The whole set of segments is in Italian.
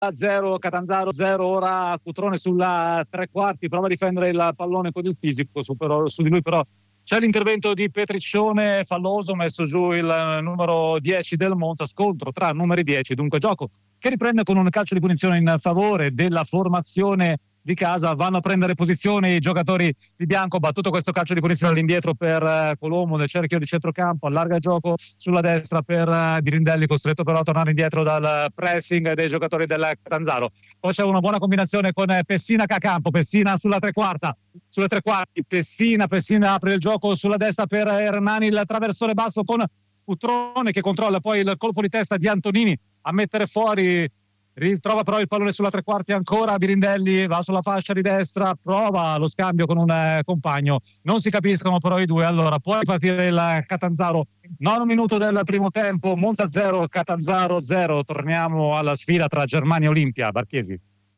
0 Catanzaro 0, ora Cutrone sulla tre quarti, prova a difendere il pallone con il fisico su di lui, però c'è l'intervento di Petriccione, falloso, messo giù il numero 10 del Monza, scontro tra numeri 10, dunque gioco che riprende con un calcio di punizione in favore della formazione di casa. Vanno a prendere posizione i giocatori di bianco, battuto questo calcio di punizione all'indietro per Colombo nel cerchio di centrocampo, allarga il gioco sulla destra per Birindelli, costretto però a tornare indietro dal pressing dei giocatori del Catanzaro. Poi c'è una buona combinazione con Pessina che a campo, Pessina sulle tre quarti, Pessina apre il gioco sulla destra per Hernani, il traversone basso con Cutrone che controlla poi il colpo di testa di Antonini a mettere fuori. Ritrova però il pallone sulla tre quarti ancora, Birindelli va sulla fascia di destra, prova lo scambio con un compagno, non si capiscono però i due, allora può ripartire il Catanzaro. 9 minuto del primo tempo, Monza 0, Catanzaro 0. Torniamo alla sfida tra Germania e Olimpia. Barchesi.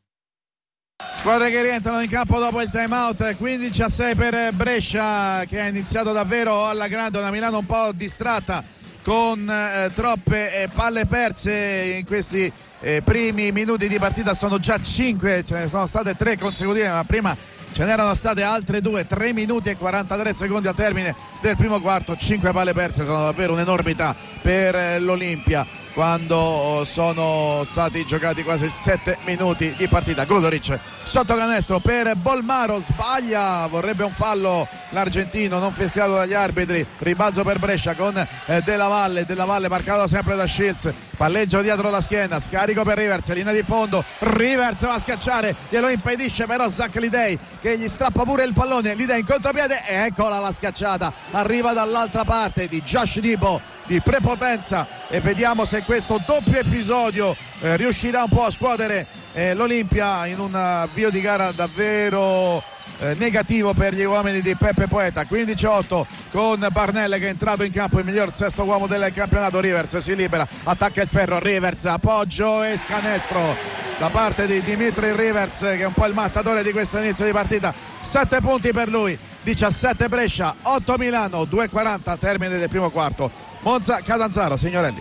Squadre che rientrano in campo dopo il time out, 15-6 per Brescia, che ha iniziato davvero alla grande, una Milano un po' distratta con troppe palle perse in questi primi minuti di partita. Sono già 5, ce ne sono state 3 consecutive, ma prima ce n'erano state altre 2. 3 minuti e 43 secondi al termine del primo quarto, 5 palle perse, sono davvero un'enormità per l'Olimpia quando sono stati giocati quasi 7 minuti di partita. Guduric sotto canestro per Bolmaro, sbaglia, vorrebbe un fallo l'argentino, non fischiato dagli arbitri. Ribalzo per Brescia con Della Valle marcato sempre da Shields, palleggio dietro la schiena, scarico per Rivers, linea di fondo, Rivers va a schiacciare, glielo impedisce però Zach Lidei che gli strappa pure il pallone, Lidei in contropiede e eccola la schiacciata, arriva dall'altra parte di Josh Nibo di prepotenza, e vediamo se questo doppio episodio riuscirà un po' a scuotere l'Olimpia in un avvio di gara davvero negativo per gli uomini di Peppe Poeta. 15-8 con Barnell che è entrato in campo, il miglior sesto uomo del campionato. Rivers si libera, attacca il ferro, Rivers appoggio e scanestro da parte di Dimitri Rivers, che è un po' il mattatore di questo inizio di partita. 7 punti per lui, 17 Brescia, 8 Milano, 2:40 al termine del primo quarto. Monza Catanzaro, signorelli.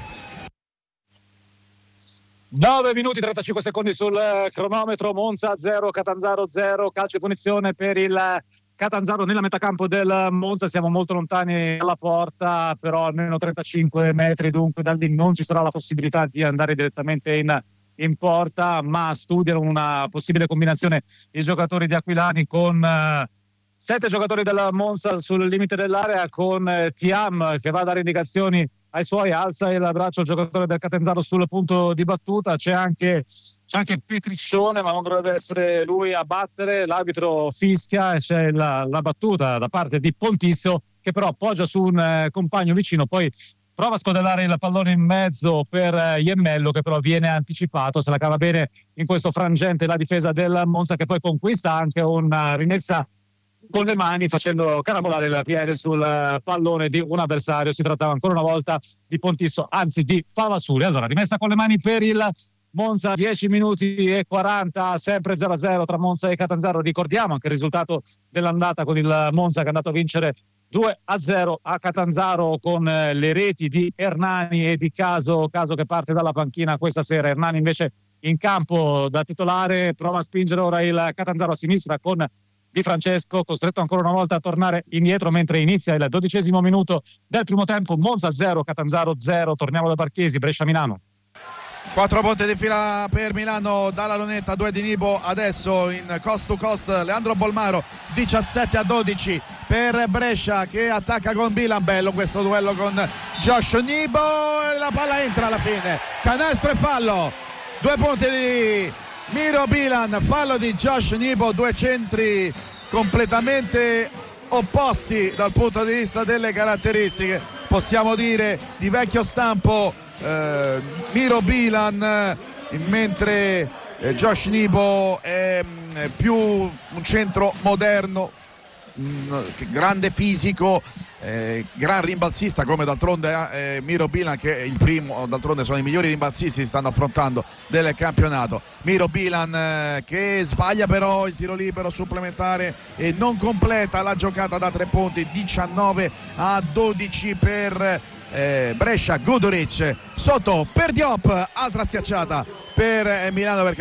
9 minuti 35 secondi sul cronometro. Monza 0, Catanzaro 0, calcio di punizione per il Catanzaro nella metà campo del Monza. Siamo molto lontani dalla porta, però almeno 35 metri, dunque da lì non ci sarà la possibilità di andare direttamente in porta, ma studiano una possibile combinazione i giocatori di Aquilani con 7 giocatori della Monza sul limite dell'area, con Thiam che va a dare indicazioni ai suoi, alza il braccio il giocatore del Catanzaro sul punto di battuta. C'è anche Petriccione, ma non dovrebbe essere lui a battere, l'arbitro fischia e c'è la battuta da parte di Pontisso che però appoggia su un compagno vicino, poi prova a scodellare il pallone in mezzo per Iemmello che però viene anticipato, se la cava bene in questo frangente la difesa del Monza, che poi conquista anche una rimessa con le mani facendo carabolare la piede sul pallone di un avversario. Si trattava ancora una volta di Pontisso, anzi di Favasuri. Allora rimessa con le mani per il Monza, 10 minuti e 40, sempre 0-0 tra Monza e Catanzaro. Ricordiamo anche il risultato dell'andata con il Monza che è andato a vincere 2-0 a Catanzaro con le reti di Hernani e di Caso che parte dalla panchina questa sera. Hernani invece in campo da titolare, prova a spingere ora il Catanzaro a sinistra con Di Francesco, costretto ancora una volta a tornare indietro mentre inizia il 12° minuto del primo tempo. Monza 0, Catanzaro 0. Torniamo da Barchesi, Brescia-Milano. 4 punti di fila per Milano dalla lunetta, 2 di Nibo adesso in cost to cost. Leandro Bolmaro, 17-12 per Brescia che attacca con Bilan. Bello questo duello con Josh Nibo e la palla entra alla fine, canestro e fallo. 2 punti di Miro Bilan, fallo di Josh Nibo. 2 centri completamente opposti dal punto di vista delle caratteristiche, possiamo dire di vecchio stampo. Miro Bilan, mentre Josh Nibo è più un centro moderno, grande fisico, gran rimbalzista, come d'altronde Miro Bilan, che è il primo, d'altronde sono i migliori rimbalzisti che stanno affrontando del campionato. Miro Bilan che sbaglia però il tiro libero supplementare e non completa la giocata da 3 punti. 19-12 per Brescia. Guduric sotto per Diop, altra schiacciata per Milano, perché